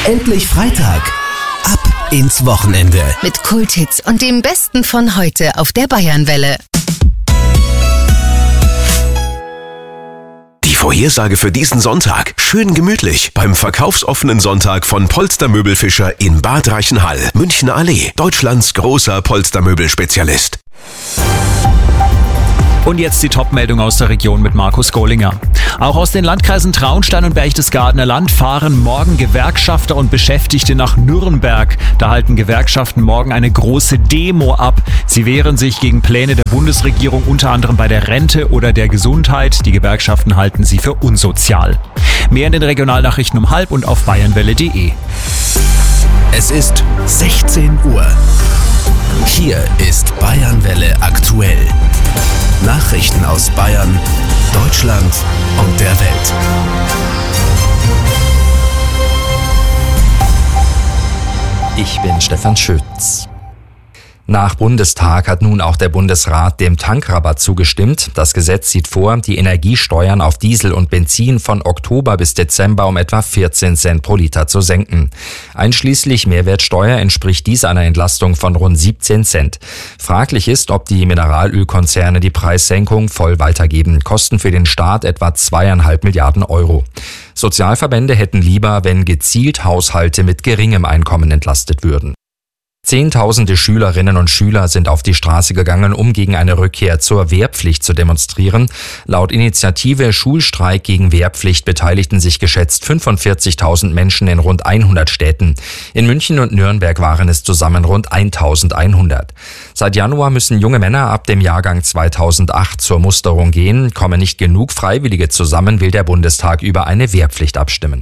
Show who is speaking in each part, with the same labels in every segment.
Speaker 1: Endlich Freitag. Ab ins Wochenende.
Speaker 2: Mit Kulthits und dem Besten von heute auf der Bayernwelle.
Speaker 1: Die Vorhersage für diesen Sonntag. Schön gemütlich beim verkaufsoffenen Sonntag von Polstermöbelfischer in Bad Reichenhall, Münchner Allee. Deutschlands großer Polstermöbelspezialist.
Speaker 3: Und jetzt die Top-Meldung aus der Region mit Markus Gollinger. Auch aus den Landkreisen Traunstein und Berchtesgadener Land fahren morgen Gewerkschafter und Beschäftigte nach Nürnberg. Da halten Gewerkschaften morgen eine große Demo ab. Sie wehren sich gegen Pläne der Bundesregierung, unter anderem bei der Rente oder der Gesundheit. Die Gewerkschaften halten sie für unsozial. Mehr in den Regionalnachrichten um 12:30 und auf bayernwelle.de.
Speaker 1: Es ist 16 Uhr. Hier ist Bayernwelle aktuell. Nachrichten aus Bayern, Deutschland und der Welt.
Speaker 4: Ich bin Stefan Schütz. Nach Bundestag hat nun auch der Bundesrat dem Tankrabatt zugestimmt. Das Gesetz sieht vor, die Energiesteuern auf Diesel und Benzin von Oktober bis Dezember um etwa 14 Cent pro Liter zu senken. Einschließlich Mehrwertsteuer entspricht dies einer Entlastung von rund 17 Cent. Fraglich ist, ob die Mineralölkonzerne die Preissenkung voll weitergeben. Kosten für den Staat etwa 2,5 Milliarden Euro. Sozialverbände hätten lieber, wenn gezielt Haushalte mit geringem Einkommen entlastet würden. Zehntausende Schülerinnen und Schüler sind auf die Straße gegangen, um gegen eine Rückkehr zur Wehrpflicht zu demonstrieren. Laut Initiative Schulstreik gegen Wehrpflicht beteiligten sich geschätzt 45.000 Menschen in rund 100 Städten. In München und Nürnberg waren es zusammen rund 1.100. Seit Januar müssen junge Männer ab dem Jahrgang 2008 zur Musterung gehen. Kommen nicht genug Freiwillige zusammen, will der Bundestag über eine Wehrpflicht abstimmen.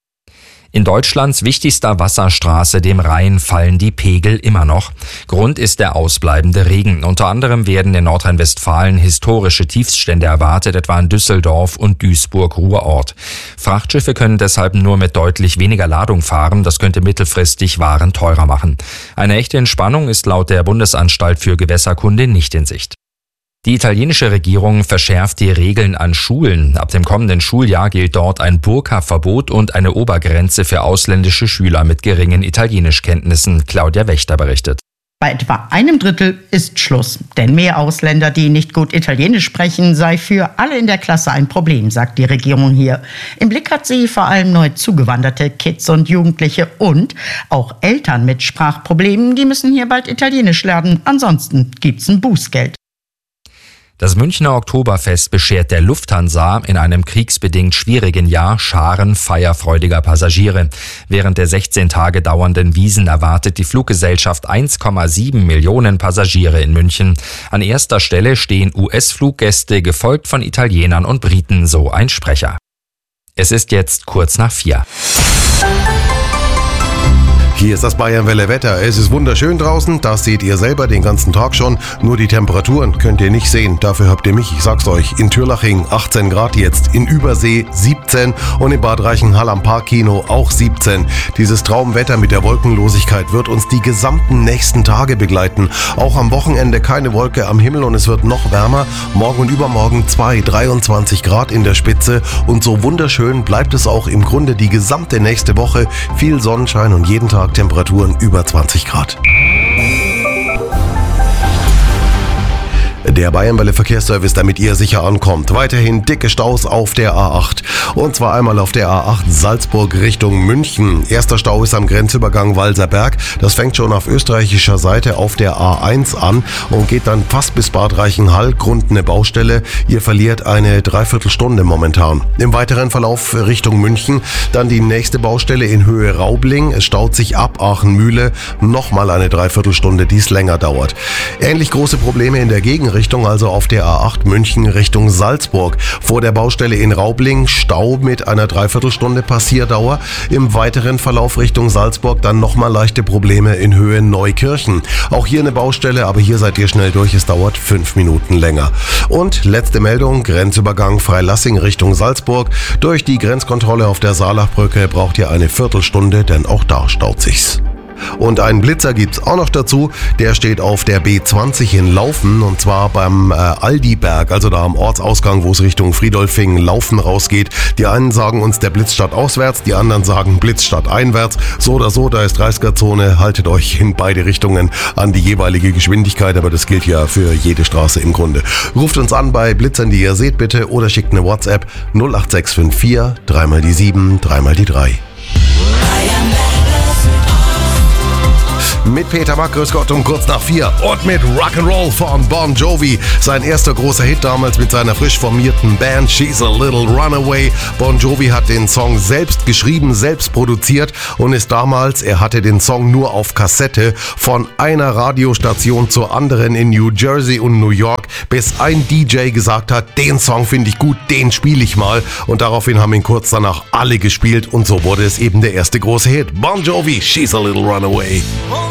Speaker 4: In Deutschlands wichtigster Wasserstraße, dem Rhein, fallen die Pegel immer noch. Grund ist der ausbleibende Regen. Unter anderem werden in Nordrhein-Westfalen historische Tiefststände erwartet, etwa in Düsseldorf und Duisburg-Ruhrort. Frachtschiffe können deshalb nur mit deutlich weniger Ladung fahren. Das könnte mittelfristig Waren teurer machen. Eine echte Entspannung ist laut der Bundesanstalt für Gewässerkunde nicht in Sicht. Die italienische Regierung verschärft die Regeln an Schulen. Ab dem kommenden Schuljahr gilt dort ein Burka-Verbot und eine Obergrenze für ausländische Schüler mit geringen Italienischkenntnissen. Claudia Wächter berichtet.
Speaker 5: Bei etwa 1/3 ist Schluss. Denn mehr Ausländer, die nicht gut Italienisch sprechen, sei für alle in der Klasse ein Problem, sagt die Regierung hier. Im Blick hat sie vor allem neu zugewanderte Kids und Jugendliche und auch Eltern mit Sprachproblemen. Die müssen hier bald Italienisch lernen. Ansonsten gibt's ein Bußgeld.
Speaker 4: Das Münchner Oktoberfest beschert der Lufthansa in einem kriegsbedingt schwierigen Jahr Scharen feierfreudiger Passagiere. Während der 16 Tage dauernden Wiesn erwartet die Fluggesellschaft 1,7 Millionen Passagiere in München. An erster Stelle stehen US-Fluggäste, gefolgt von Italienern und Briten, so ein Sprecher. Es ist jetzt kurz nach 4.
Speaker 6: Hier ist das Bayernwelle Wetter. Es ist wunderschön draußen, das seht ihr selber den ganzen Tag schon. Nur die Temperaturen könnt ihr nicht sehen, dafür habt ihr mich, ich sag's euch. In Türlaching 18 Grad jetzt, in Übersee 17 und in Bad Reichenhall am Parkkino auch 17. Dieses Traumwetter mit der Wolkenlosigkeit wird uns die gesamten nächsten Tage begleiten. Auch am Wochenende keine Wolke am Himmel und es wird noch wärmer. Morgen und übermorgen 23 Grad in der Spitze und so wunderschön bleibt es auch im Grunde die gesamte nächste Woche. Viel Sonnenschein und jeden Tag Temperaturen über 20 Grad. Der Bayernwelle Verkehrsservice, damit ihr sicher ankommt. Weiterhin dicke Staus auf der A8. Und zwar einmal auf der A8 Salzburg Richtung München. Erster Stau ist am Grenzübergang Walserberg. Das fängt schon auf österreichischer Seite auf der A1 an und geht dann fast bis Bad Reichenhall. Grund eine Baustelle. Ihr verliert eine Dreiviertelstunde momentan. Im weiteren Verlauf Richtung München dann die nächste Baustelle in Höhe Raubling. Es staut sich ab Aachen-Mühle. Nochmal eine Dreiviertelstunde, die es länger dauert. Ähnlich große Probleme in der Gegenrichtung, also auf der A8 München Richtung Salzburg. Vor der Baustelle in Raubling Stau mit einer Dreiviertelstunde Passierdauer. Im weiteren Verlauf Richtung Salzburg dann nochmal leichte Probleme in Höhe Neukirchen. Auch hier eine Baustelle, aber hier seid ihr schnell durch. Es dauert 5 Minuten länger. Und letzte Meldung, Grenzübergang Freilassing Richtung Salzburg. Durch die Grenzkontrolle auf der Saalachbrücke braucht ihr eine Viertelstunde, denn auch da staut sich's. Und einen Blitzer gibt's auch noch dazu, der steht auf der B20 in Laufen und zwar beim Aldiberg, also da am Ortsausgang, wo es Richtung Friedolfingen Laufen rausgeht. Die einen sagen uns, der Blitz statt auswärts, die anderen sagen Blitz statt einwärts. So oder so, da ist 30er-Zone, haltet euch in beide Richtungen an die jeweilige Geschwindigkeit, aber das gilt ja für jede Straße im Grunde. Ruft uns an bei Blitzern, die ihr seht bitte, oder schickt eine WhatsApp 08654 3 mal die 7, 3 mal die 3. Mit Peter Mack, grüß Gott, um kurz nach 4 und mit Rock'n'Roll von Bon Jovi. Sein erster großer Hit damals mit seiner frisch formierten Band She's a Little Runaway. Bon Jovi hat den Song selbst geschrieben, selbst produziert und ist damals, er hatte den Song nur auf Kassette, von einer Radiostation zur anderen in New Jersey und New York, bis ein DJ gesagt hat, den Song finde ich gut, den spiele ich mal. Und daraufhin haben ihn kurz danach alle gespielt und so wurde es eben der erste große Hit. Bon Jovi, She's a Little Runaway.